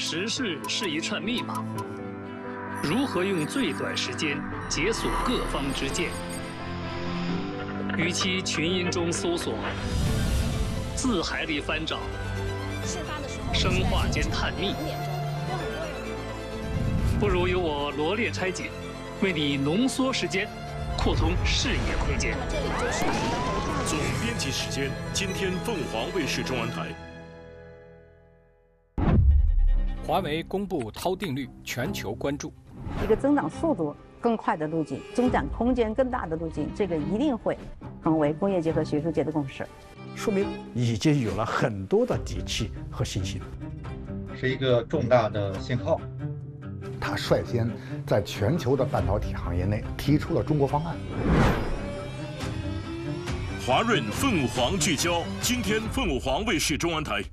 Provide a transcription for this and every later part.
时事是一串密码，如何用最短时间解锁各方之见？与其群音中搜索，字海里翻找，生化间探秘，不如由我罗列拆解，为你浓缩时间，扩通视野空间。 总编辑时间，今天凤凰卫视中文台。 华为公布涛定律，全球关注。 一个增长速度更快的路径，增长空间更大的路径，这个一定会成为工业界和学术界的共识。 说明已经有了很多的底气和信心， 是一个重大的信号。 他率先在全球的半导体行业内提出了中国方案。 华润凤凰聚焦，今天凤凰卫视中文台。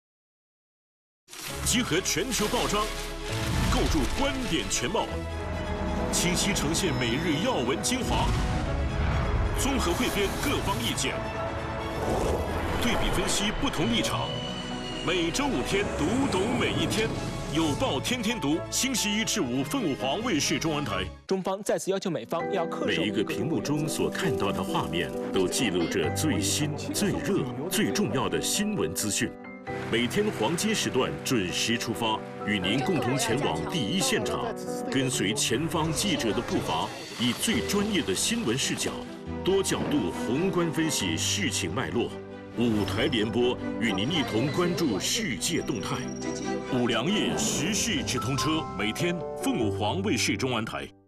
集合全球报章，构筑观点全貌，清晰呈现每日要闻精华，综合汇编各方意见，对比分析不同立场。每周5天，读懂每一天。有报天天读，星期1至5，凤凰卫视中文台。 中方再次要求美方要恪守。 每一个屏幕中所看到的画面，都记录着最新、最热、最重要的新闻资讯。每天黄金时段准时出发，与您共同前往第一现场，跟随前方记者的步伐，以最专业的新闻视角，多角度宏观分析事情脉络。5台联播，与您一同关注世界动态。5粮液时事直通车，每天凤凰卫视中文台。